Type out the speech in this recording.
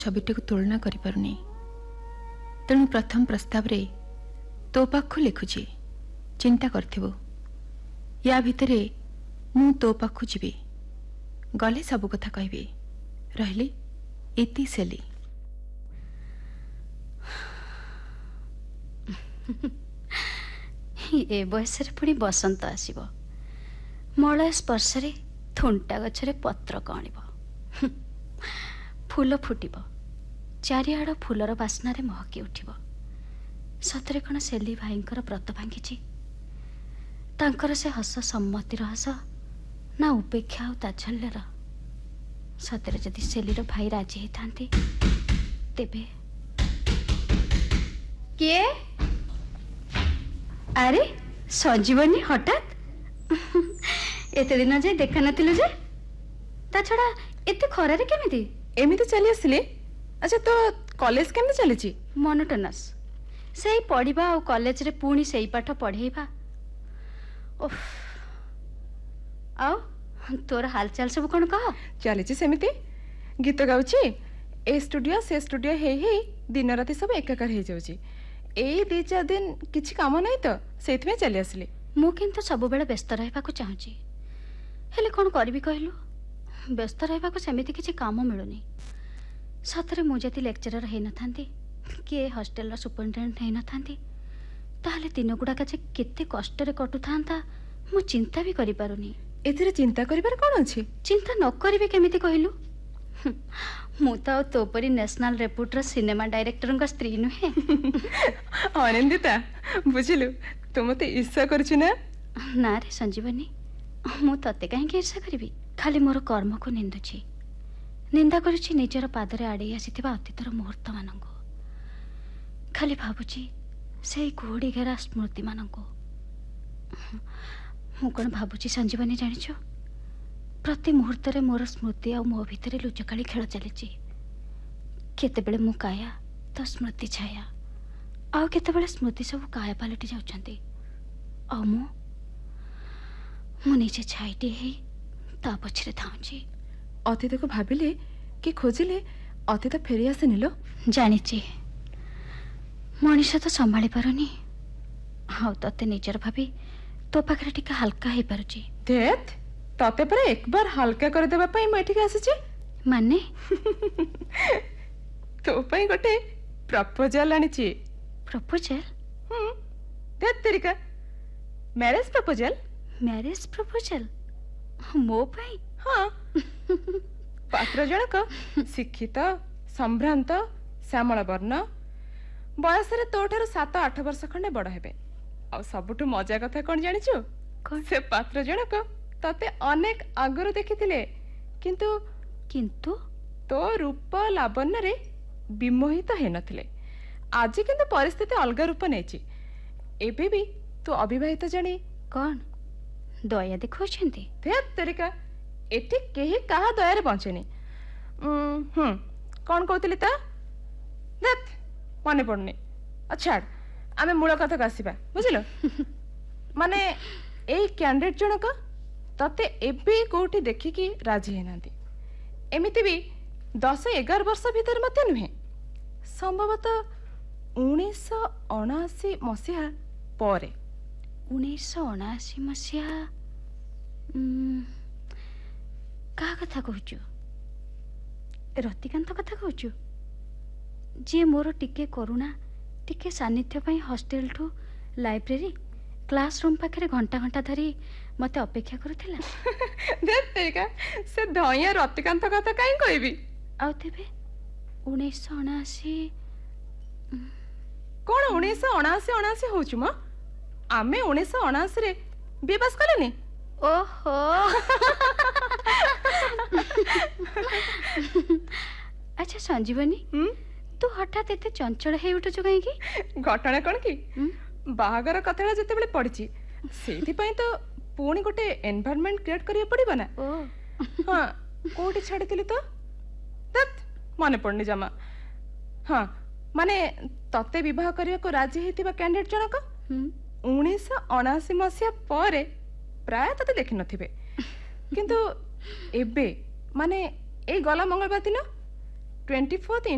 छविटी को तुलना करि पारुनी। तेणु प्रथम प्रस्ताव रे तो पाखु लिखुची, चिंता करथिबो या भितरे मु तो पाखु जीवी, गले सब कथा कहबी। रहली इति सेली। ए बयस पुणी बसंत आसब, मलय स्पर्श थुंटा गछरे पत्र कणिब, फूल फुटिब, चारिआड़ फूलर बास्नार महकी उठिब। सतरे कण सेली भाईंकर व्रत भांगी, तांकर से हस सम्मतिर हस ना उपेक्षा आ ताच्छल्यर। सतरे जदि सेलीर भाई राजी होइथांती तेबे। किए? अरे संजीवनी हठात एते दिन जाए देखा नथिलु जे? ता छड़ा एते खरारे केमिति? एमिति चली आसिले। अच्छा तो कॉलेज केमिति चलीची? मोनोटोनस, सेई पढ़िबा और कॉलेज रे पुणी सेई पाठ पढ़ेइबा। ओफ, आओ तोर हालचाल सब कौन कह? चलीची सेमिति, गीत गाउची, ए स्टूडियो से स्टूडियो हे दिन राति सब एकाकार हे जाउची। ए 2-4 दिन किछि काम नै तो सेथमे चली आसिले। मु किंतु सब बेले व्यस्त रहबा को चाहूची, हेले कोन करबी कहलु? व्यस्त रहबा को सेमिति किछि काम मिलुनी। सतरे मु जति लेक्चरर हे न थांती कि हॉस्टल रो सुपरिटेंडेंट हे न थांती, ताहले दिन गुडा जे केते कष्ट रे कटु थांता मु चिंता भी करि पारुनी। एथिरे चिंता करिबार कोन अछि? चिंता न करिबे केमिति कहलु? मु तो तोपरी नेशनल रेपुटर सिनेमा डायरेक्टर का स्त्री नुहे। आनंदिता बुझिलु, तू मते ईर्ष्या करछु ना? ना रे संजीवनी, मु तते काहे ईर्ष्या करिबी? खाली मोर कर्म को निंदुची, निंदा करूची निजर पादरे आड़े आसीथिबा अतीतर मुहूर्त मानंको। खाली भाबुची सेई घोड़ी घेरा स्मृति मानंको। मु कोन भाबुची संजीवनी जानिछु, प्रति मुहूर्त रे मोर स्मृति आ मो भितरे लुचकाली खेल चलीची। केतेबेले मु काया तो स्मृति छाया, आ केतेबेले स्मृति सब काया पलटि जाउछंती। आ मु निजे छाईटी हे ता पछरे थाउची। अतीत को भाबिले कि खोजिले अतीत फेरी आसे निलो। जानिची मनीष तो संभाली पारुनी, हाँ तते निजर भाभी तो पाखरे टिका हल्का हे पारुची। देत तते पर एक बार हल्का कर देबा पई मैं ठीक आसीची। माने तो पई गोटे प्रपोजल आनीची। प्रपोजल? देत तरीका मैरिज प्रपोजल। मैरिज प्रपोजल मो पई? हाँ। पात्र जनक शिक्षित, संभ्रांत, श्यामल वर्ण, बयस रे तोठार 7-8 वर्ष खंडे बड़ हेबे। आ सबुठु मजा कथा कोन जानिछु? कोन? से पात्र जनक तते अनेक आगरु देखिथिले, किंतु तो रूप लावण्य रे विमोहित हे नथिले। आज किंतु परिस्थिति अलग रूप नेची। एबे भी तो अविवाहित जानी कोन दया देखौछंती? देत तरीका एठी केही काहा दया रे बंचेनी। कोन कहतली ता? देत मने पड़नी। अच्छा आमे मूल कथा कासिबा, बुझिलो? माने एई कैंडिडेट जनक तते एबे कोठी देखि कि राजी हेनांती। एमिति भी 10-11 वर्ष भीतर मते नुहे, संभवतः 1979 मसिहा परे। 1979 मसिहा? का कथा कहूचु? रतिकांत कथा कहूचु? जे मोर टिके करुणा, टिके सानिध्य पई हॉस्टेल ठू लाइब्रेरी क्लासरूम पाखरे घंटा घंटा धरी मते अपेक्षा करुथिला। देख तरीका से धइया रतिकांत कथा काई कहबी? आउ तेबे 1979 कोन 1979 होचु म? आमे 1979 रे बेबस कलेनी। ओहो अच्छा संजीवनी, तू हठात एते चंचल हे उठुछु काई की? घटना कोन की बाहागर कथाला जते बेले पड़िची सेठी पई तो पुणी गोटे एनवायरनमेंट क्रिएट करिया पड़िबो ना। हां कोठी छाडितिली तो तत माने पड़नी जमा। हां माने तते विवाह करिया को राजी हेतिबा कैंडिडेट जनक 1979 मसिया परे प्राय तते देखि नथिबे, किंतु एबे माने ए गला मंगलबार दिन 24